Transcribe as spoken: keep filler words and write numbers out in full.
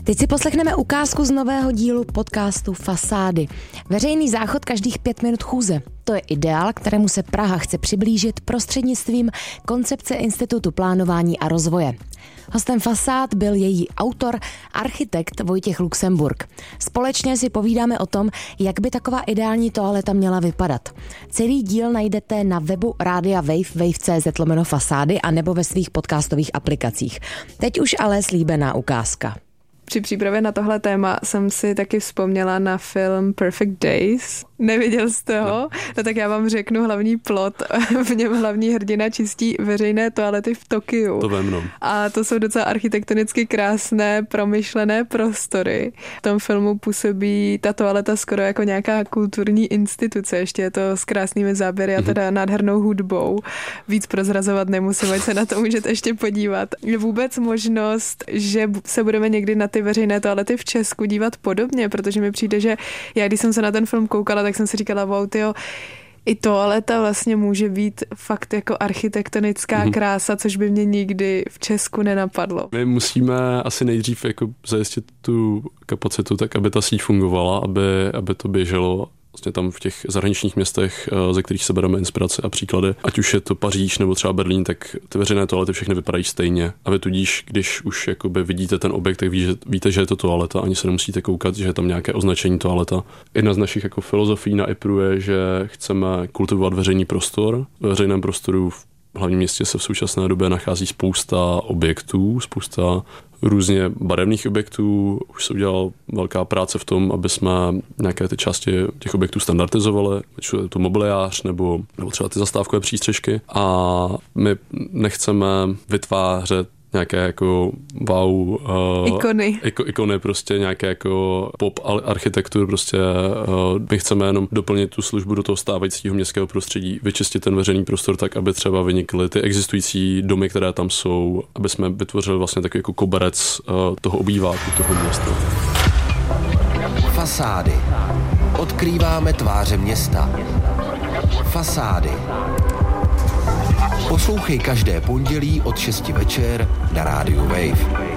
Teď si poslechneme ukázku z nového dílu podcastu Fasády. Veřejný záchod každých pět minut chůze. To je ideál, kterému se Praha chce přiblížit prostřednictvím koncepce Institutu plánování a rozvoje. Hostem Fasád byl její autor, architekt Vojtěch Luxemburg. Společně si povídáme o tom, jak by taková ideální toaleta měla vypadat. Celý díl najdete na webu Rádia Wave, wave tečka cé zet lomeno fasády a nebo ve svých podcastových aplikacích. Teď už ale slíbená ukázka. Při přípravě na tohle téma jsem si taky vzpomněla na film Perfect Days. Neviděl jste ho? No. no tak já vám řeknu hlavní plot. V něm hlavní hrdina čistí veřejné toalety v Tokiu. To vem, no. A to jsou docela architektonicky krásné, promyšlené prostory. V tom filmu působí ta toaleta skoro jako nějaká kulturní instituce. Ještě je to s krásnými záběry a teda nádhernou hudbou. Víc prozrazovat nemusím, ať se na to můžete ještě podívat. Je vůbec možnost, že se budeme někdy na ty veřejné toalety v Česku dívat podobně, protože mi přijde, že já, když jsem se na ten film koukala, tak jsem si říkala, wow, tyjo, i toaleta vlastně může být fakt jako architektonická mm-hmm. krása, což by mě nikdy v Česku nenapadlo. My musíme asi nejdřív jako zajistit tu kapacitu tak, aby ta síť fungovala, aby, aby to běželo vlastně tam v těch zahraničních městech, ze kterých se bereme inspirace a příklady. Ať už je to Paříž nebo třeba Berlín, tak ty veřejné toalety všechny vypadají stejně. A vy tudíž, když už jakoby vidíte ten objekt, tak ví, že, víte, že je to toaleta, ani se nemusíte koukat, že je tam nějaké označení toaleta. Jedna z našich jako filozofií na I P R U je, že chceme kultivovat veřejný prostor. Ve veřejném prostoru v hlavním městě se v současné době nachází spousta objektů, spousta různě barevných objektů. Už se udělala velká práce v tom, aby jsme nějaké ty části těch objektů standardizovali, ať je to mobiliář nebo, nebo třeba ty zastávkové přístřežky. A my nechceme vytvářet nějaké jako wow uh, ikony. Iko, ikony, prostě nějaké jako pop architektur, prostě uh, my chceme jenom doplnit tu službu do toho stávajícího městského prostředí, vyčistit ten veřejný prostor tak, aby třeba vynikly ty existující domy, které tam jsou, aby jsme vytvořili vlastně takový jako koberec uh, toho obýváku, toho města. Fasády. Odkrýváme tváře města. Fasády. Poslouchej každé pondělí od šesti večer na rádiu Wave.